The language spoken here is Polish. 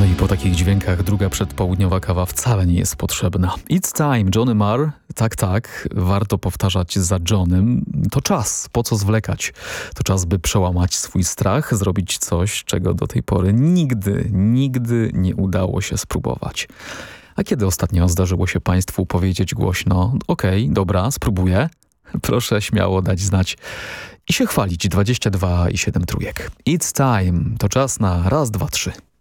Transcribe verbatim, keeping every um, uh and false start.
No i po takich dźwiękach druga przedpołudniowa kawa wcale nie jest potrzebna. It's time, Johnny Marr. Tak, tak, warto powtarzać za Johnem. To czas, po co zwlekać? To czas, by przełamać swój strach, zrobić coś, czego do tej pory nigdy, nigdy nie udało się spróbować. A kiedy ostatnio zdarzyło się Państwu powiedzieć głośno: okej, okay, dobra, spróbuję? Proszę śmiało dać znać i się chwalić. dwadzieścia dwa i siedem trójek. It's time, to czas na raz, dwa, trzy.